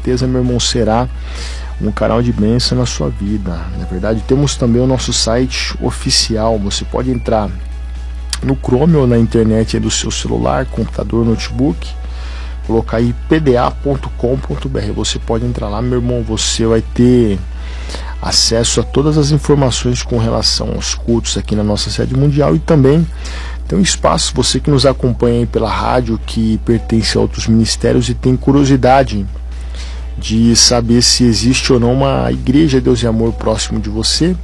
certeza, meu irmão, será um canal de bênção na sua vida. Na verdade, temos também o nosso site oficial. Você pode entrar no Chrome ou na internet aí do seu celular, computador, notebook, colocar aí pda.com.br. Você pode entrar lá, meu irmão, você vai ter acesso a todas as informações com relação aos cultos aqui na nossa sede mundial, e também tem um espaço, você que nos acompanha aí pela rádio, que pertence a outros ministérios e tem curiosidade de saber se existe ou não uma igreja Deus e Amor próximo de você.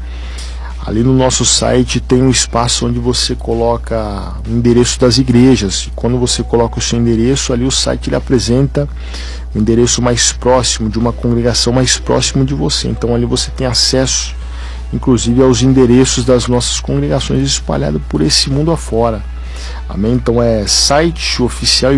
Ali no nosso site tem um espaço onde você coloca o endereço das igrejas, e quando você coloca o seu endereço, ali o site ele apresenta o endereço mais próximo, de uma congregação mais próximo de você. Então ali você tem acesso, inclusive, aos endereços das nossas congregações espalhadas por esse mundo afora. Amém? Então é site oficial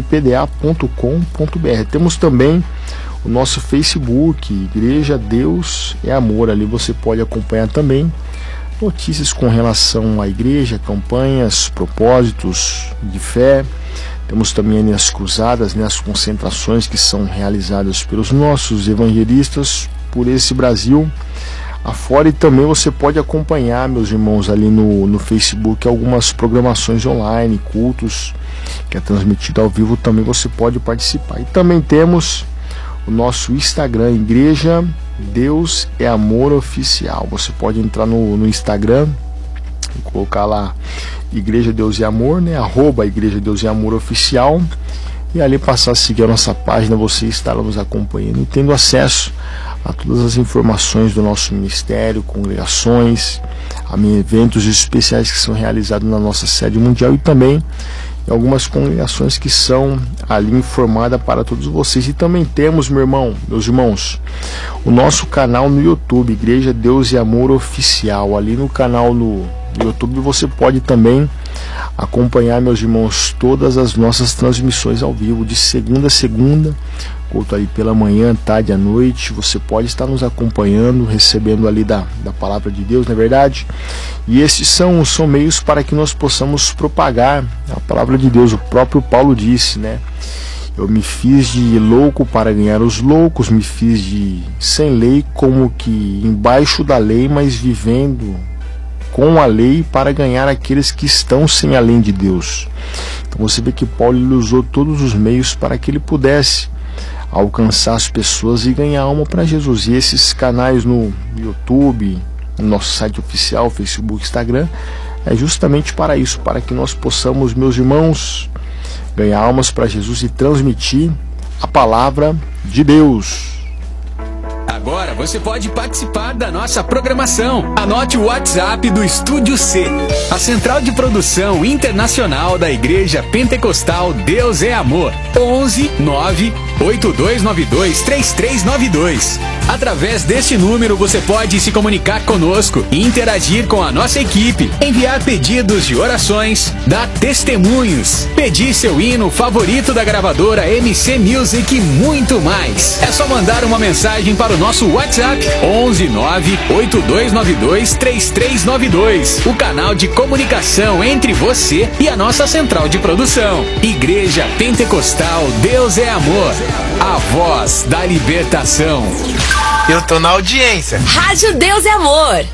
ipda.com.br. Temos também o nosso Facebook, Igreja Deus é Amor. Ali você pode acompanhar também notícias com relação à igreja, campanhas, propósitos de fé. Temos também as cruzadas, as concentrações que são realizadas pelos nossos evangelistas por esse Brasil afora, e também você pode acompanhar, meus irmãos, ali no Facebook algumas programações online, cultos que é transmitido ao vivo, também você pode participar. E também temos o nosso Instagram, Igreja Deus é Amor Oficial. Você pode entrar no Instagram e colocar lá Igreja Deus e Amor, @ Igreja Deus e Amor Oficial, e ali passar a seguir a nossa página. Você estará nos acompanhando e tendo acesso a todas as informações do nosso ministério, congregações, a eventos especiais que são realizados na nossa sede mundial, e também em algumas congregações que são ali informadas para todos vocês. E também temos, meus irmãos, o nosso canal no YouTube, Igreja Deus e Amor Oficial. Ali no canal no YouTube você pode também acompanhar, meus irmãos, todas as nossas transmissões ao vivo, de segunda a segunda, culto ali pela manhã, tarde à noite. Você pode estar nos acompanhando, recebendo ali da palavra de Deus, não é verdade? E esses são meios para que nós possamos propagar a palavra de Deus. O próprio Paulo disse, eu me fiz de louco para ganhar os loucos, me fiz de sem lei, como que embaixo da lei, mas vivendo com a lei para ganhar aqueles que estão sem a lei de Deus. Então você vê que Paulo ele usou todos os meios para que ele pudesse alcançar as pessoas e ganhar alma para Jesus. E esses canais no YouTube, no nosso site oficial, Facebook, Instagram, é justamente para isso, para que nós possamos, meus irmãos, ganhar almas para Jesus e transmitir a palavra de Deus. Agora você pode participar da nossa programação. Anote o WhatsApp do Estúdio C, a central de produção internacional da Igreja Pentecostal Deus é Amor. 11 9 8292 3392. Através deste número você pode se comunicar conosco e interagir com a nossa equipe, enviar pedidos de orações, dar testemunhos, pedir seu hino favorito da gravadora MC Music e muito mais. É só mandar uma mensagem para o nosso WhatsApp 11 9 8292 3392, o canal de comunicação entre você e a nossa central de produção. Igreja Pentecostal Deus é Amor, a voz da libertação. Eu tô na audiência. Rádio Deus é Amor.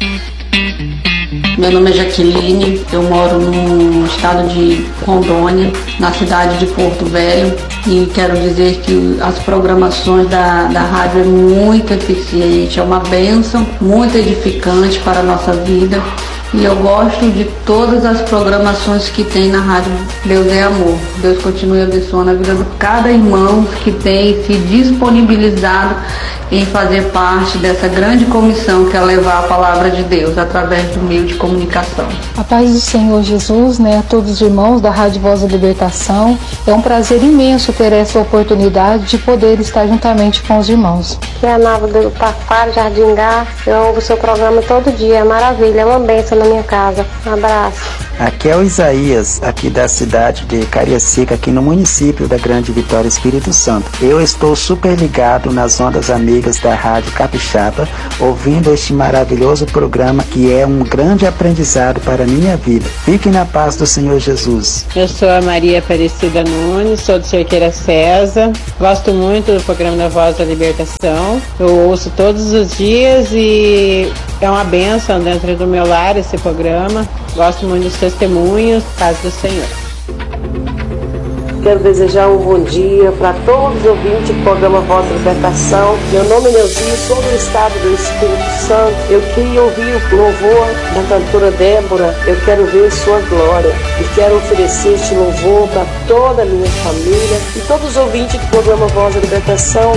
Meu nome é Jaqueline, eu moro no estado de Rondônia, na cidade de Porto Velho, e quero dizer que as programações da rádio é muito eficiente, é uma bênção, muito edificante para a nossa vida, e eu gosto de todas as programações que tem na rádio Deus é Amor. Deus continue abençoando a vida de cada irmão que tem se disponibilizado em fazer parte dessa grande comissão que é levar a palavra de Deus através do meio de comunicação. A paz do Senhor Jesus, a todos os irmãos da Rádio Voz da Libertação. É um prazer imenso ter essa oportunidade de poder estar juntamente com os irmãos. Aqui é a Nava do Taquara, Jardim Gá. Eu ouvo o seu programa todo dia, é maravilha, é uma bênção na minha casa. Um abraço. Aqui é o Isaías, aqui da cidade de Cariacica, aqui no município da Grande Vitória, Espírito Santo. Eu estou super ligado nas ondas amigas da Rádio Capixaba, ouvindo este maravilhoso programa que é um grande aprendizado para a minha vida. Fique na paz do Senhor Jesus. Eu sou a Maria Aparecida Nunes, sou de Cerqueira César. Gosto muito do programa da Voz da Libertação. Eu ouço todos os dias e é uma bênção dentro do meu lar esse programa. Gosto muito dos testemunhos, paz do Senhor. Quero desejar um bom dia para todos os ouvintes do programa Voz da Libertação. Meu nome é Neuzinho, sou do estado do Espírito Santo. Eu queria ouvir o louvor da cantora Débora. Eu quero ver sua glória. E quero oferecer este louvor para toda a minha família e todos os ouvintes do programa Voz da Libertação.